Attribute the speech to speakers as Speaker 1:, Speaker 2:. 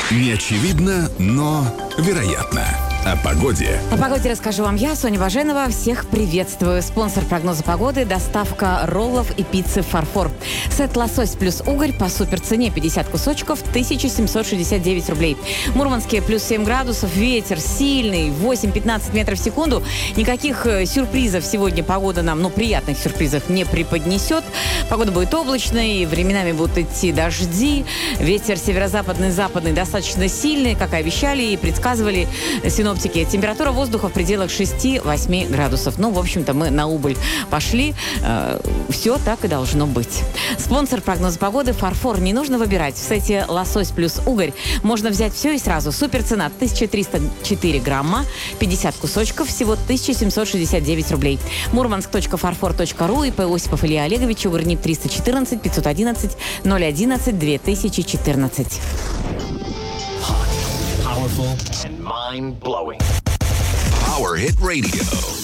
Speaker 1: Неочевидно, но вероятно. О погоде.
Speaker 2: О погоде расскажу вам я, Соня Баженова. Всех приветствую. Спонсор прогноза погоды – доставка роллов и пиццы «Фарфор». Сет лосось плюс угорь по суперцене 50 кусочков 1769 рублей. Мурманске плюс 7 градусов, ветер сильный, 8-15 метров в секунду. Никаких сюрпризов сегодня погода нам, приятных сюрпризов не преподнесет. Погода будет облачной, временами будут идти дожди. Ветер северо-западный, западный достаточно сильный, как и обещали и предсказывали синоптики. Температура воздуха в пределах 6-8 градусов. В общем-то, мы на убыль пошли. Все так и должно быть. Спонсор прогноза погоды «Фарфор». Не нужно выбирать. В сете лосось плюс угорь можно взять все и сразу. Суперцена 1304 грамма, 50 кусочков, всего 1769 рублей. Мурманск.фарфор.ру, ИП Осипов Илья Олегович, угорь НИП 314 511 011 2014.
Speaker 3: Powerful and mind-blowing.
Speaker 1: Power Hit Radio.